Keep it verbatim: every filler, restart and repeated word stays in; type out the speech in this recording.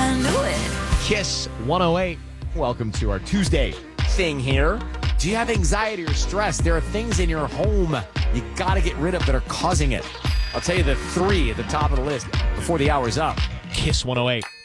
I knew it. Kiss one oh eight. Welcome to our Tuesday thing here. Do you have anxiety or stress? There are things in your home you got to get rid of that are causing it. I'll tell you the three at the top of the list before the hour's up. Kiss one oh eight.